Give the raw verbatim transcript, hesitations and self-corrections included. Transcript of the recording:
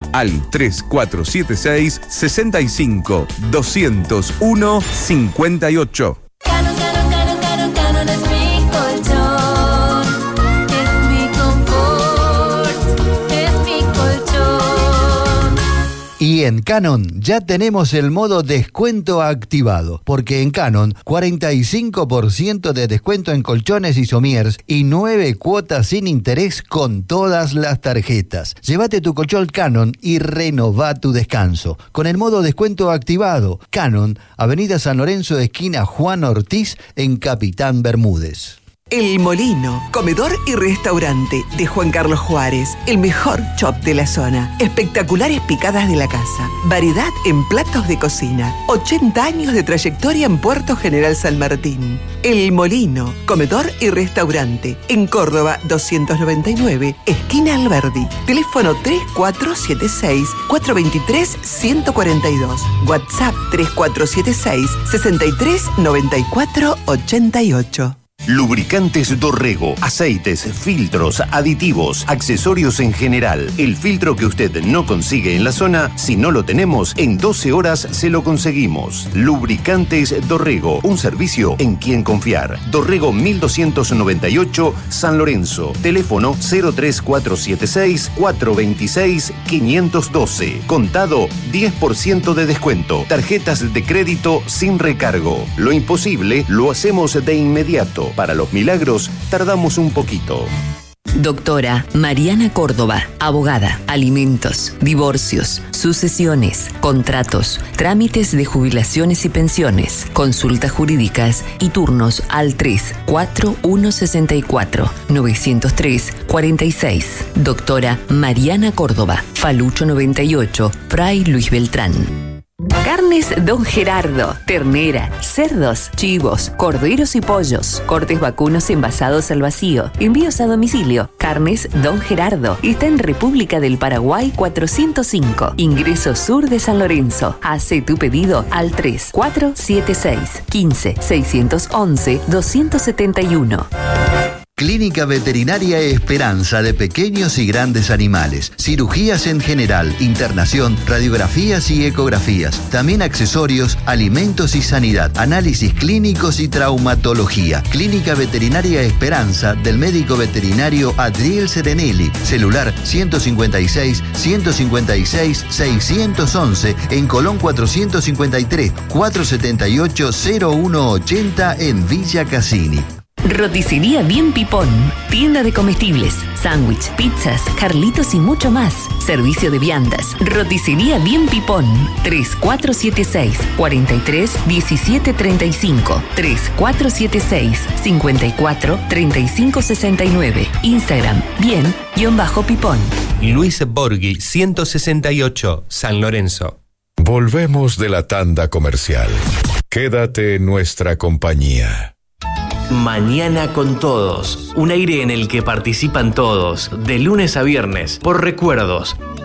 al tres cuatro siete seis, sesenta y cinco, doscientos uno, cincuenta y ocho. Canon, Canon, Canon, Canon, Canon es mi colchón, es mi confort, es mi colchón. Y en Canon ya tenemos el modo descuento activado, porque en Canon cuarenta y cinco por ciento de descuento en colchones y somiers y nueve cuotas sin interés con todas las tarjetas. Llévate tu colchón Canon y renová tu descanso. Con el modo descuento activado, Canon, Avenida San Lorenzo, esquina Juan Ortiz, en Capitán Bermúdez. El Molino, comedor y restaurante de Juan Carlos Juárez, el mejor chop de la zona. Espectaculares picadas de la casa, variedad en platos de cocina, ochenta años de trayectoria en Puerto General San Martín. El Molino, comedor y restaurante, en Córdoba doscientos noventa y nueve, esquina Alberdi. Teléfono tres cuatro siete seis, cuatro dos tres, uno cuatro dos. WhatsApp tres cuatro siete seis, seis tres, nueve cuatro ocho ocho. Lubricantes Dorrego, aceites, filtros, aditivos, accesorios en general. El filtro que usted no consigue en la zona, si no lo tenemos, en doce horas se lo conseguimos. Lubricantes Dorrego, un servicio en quien confiar. Dorrego mil doscientos noventa y ocho, San Lorenzo. Teléfono cero tres cuatro siete seis, cuatro dos seis, cinco uno dos. Contado diez por ciento de descuento. Tarjetas de crédito sin recargo. Lo imposible lo hacemos de inmediato. Para los milagros, tardamos un poquito. Doctora Mariana Córdoba, abogada, alimentos, divorcios, sucesiones, contratos, trámites de jubilaciones y pensiones, consultas jurídicas y turnos al tres cuatro uno seis cuatro, nueve cero tres, cuatro seis. Doctora Mariana Córdoba, Falucho noventa y ocho, Fray Luis Beltrán. Carnes Don Gerardo, ternera, cerdos, chivos, corderos y pollos, cortes vacunos envasados al vacío, envíos a domicilio. Carnes Don Gerardo está en República del Paraguay cuatrocientos cinco, ingreso sur de San Lorenzo. Hace tu pedido al tres cuatro siete seis, quince, seiscientos once, doscientos setenta y uno. Clínica Veterinaria Esperanza de pequeños y grandes animales. Cirugías en general, internación, radiografías y ecografías. También accesorios, alimentos y sanidad. Análisis clínicos y traumatología. Clínica Veterinaria Esperanza del médico veterinario Adriel Serenelli. Celular ciento cincuenta y seis, ciento cincuenta y seis, seiscientos once en Colón cuatrocientos cincuenta y tres, cuatrocientos setenta y ocho, cero uno ochenta en Villa Cassini. Roticería Bien Pipón, tienda de comestibles, sándwich, pizzas, Carlitos y mucho más. Servicio de viandas. Roticería Bien Pipón, tres cuatro siete seis, cuatro tres, uno siete tres cinco, tres cuatro siete seis, cinco cuatro, tres cinco seis nueve. Instagram, bien-pipón. Luis Borghi, ciento sesenta y ocho, San Lorenzo. Volvemos de la tanda comercial. Quédate en nuestra compañía. Mañana con Todos, un aire en el que participan todos, de lunes a viernes, por Recuerdos,